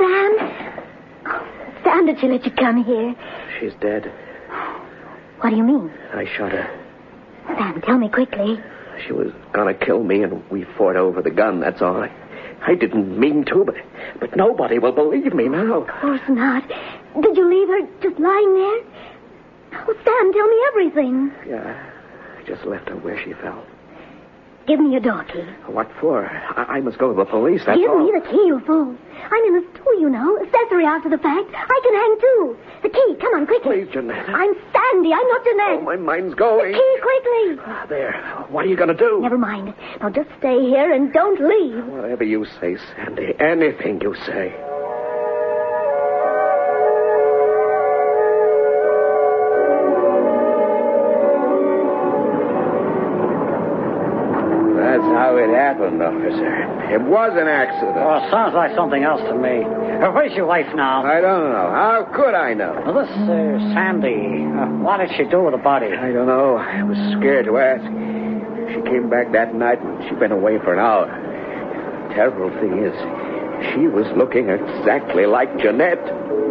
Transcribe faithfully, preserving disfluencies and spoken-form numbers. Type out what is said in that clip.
Sam? Oh, Sam, did she let you come here? She's dead. What do you mean? I shot her. Sam, tell me quickly. She was gonna kill me, and we fought over the gun, that's all. I, I didn't mean to, but, but nobody will believe me now. Of course not. Did you leave her just lying there? Oh, Sam, tell me everything. Yeah, I just left her where she fell. Give me your door key. What for? I, I must go to the police, that's Give all. me the key, you fool. I'm in the stool, you know. Accessory after the fact. I can hang, too. The key, come on, quickly. Please, Jeanette. I'm Sandy, I'm not Jeanette. Oh, my mind's going. The key, quickly. Ah, there. What are you going to do? Never mind. Now just stay here and don't leave. Whatever you say, Sandy. Anything you say. That's how it happened, officer. It was an accident. Oh, sounds like something else to me. Uh, where's your wife now? I don't know. How could I know? Well, this uh, Sandy, uh, what did she do with the body? I don't know. I was scared to ask. She came back that night, and she'd been away for an hour. The terrible thing is, she was looking exactly like Jeanette.